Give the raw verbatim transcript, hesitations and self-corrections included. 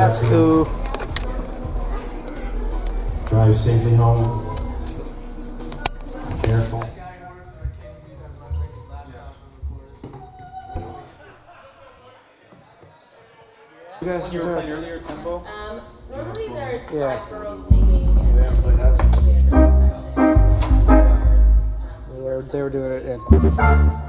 That's cool. Drive safely home. Be careful. You guys, you were playing earlier, tempo? Um, normally there's Yeah. five girls singing. They haven't played that since. They were, they were doing it in.